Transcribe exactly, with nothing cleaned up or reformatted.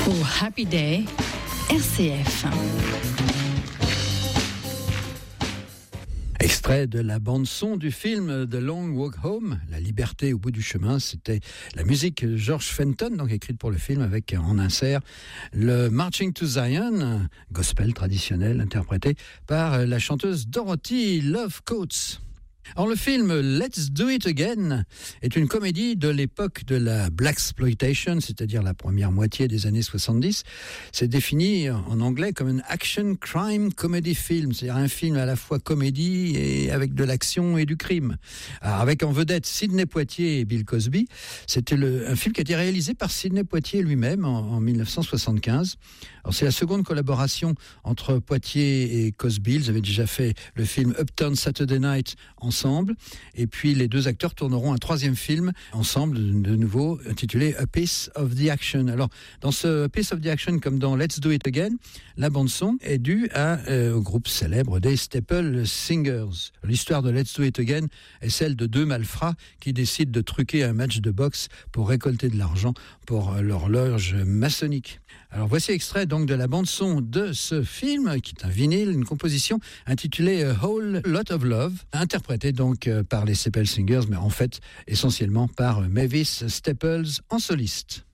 Pour Happy Day, R C F. Extrait de la bande-son du film The Long Walk Home, La liberté au bout du chemin. C'était la musique de George Fenton, donc écrite pour le film, avec en insert le Marching to Zion, gospel traditionnel interprété par la chanteuse Dorothy Love Coates. Alors le film Let's Do It Again est une comédie de l'époque de la Blaxploitation, c'est-à-dire la première moitié des années soixante-dix. C'est défini en anglais comme un action crime comedy film, c'est-à-dire un film à la fois comédie et avec de l'action et du crime. Alors avec en vedette Sidney Poitier et Bill Cosby. C'était le, un film qui a été réalisé par Sidney Poitier lui-même en, en dix-neuf cent soixante-quinze. Alors c'est la seconde collaboration entre Poitier et Cosby. Ils avaient déjà fait le film Uptown Saturday Night en ensemble, et puis les deux acteurs tourneront un troisième film ensemble, de nouveau intitulé A Piece of the Action. Alors dans ce A Piece of the Action, comme dans Let's Do It Again, la bande son est due à, euh, au groupe célèbre des Staple Singers. L'histoire de Let's Do It Again est celle de deux malfrats qui décident de truquer un match de boxe pour récolter de l'argent pour l'horloge maçonnique. Alors voici extrait donc de la bande son de ce film, qui est un vinyle, une composition intitulée A Whole Lot of Love, interprétée donc par les Staple Singers, mais en fait essentiellement par Mavis Staples en soliste.